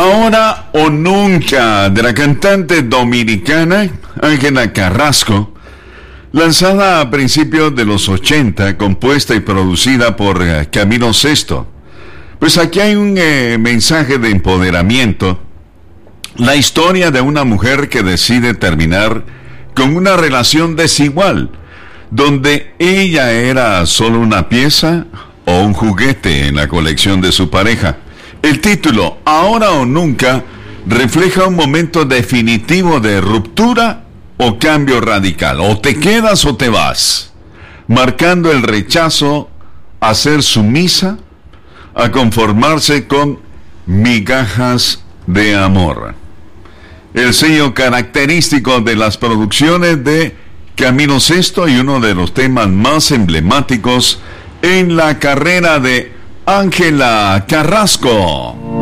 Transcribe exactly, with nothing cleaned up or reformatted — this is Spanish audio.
Ahora o nunca, de la cantante dominicana Ángela Carrasco, lanzada a principios de los ochenta, compuesta y producida por eh, Camilo Sesto. Pues aquí hay un eh, mensaje de empoderamiento, la historia de una mujer que decide terminar con una relación desigual, donde ella era solo una pieza o un juguete en la colección de su pareja. El título, Ahora o Nunca, refleja un momento definitivo de ruptura o cambio radical. O te quedas o te vas, marcando el rechazo a ser sumisa, a conformarse con migajas de amor. El sello característico de las producciones de Camilo Sesto y uno de los temas más emblemáticos en la carrera de Ángela Carrasco.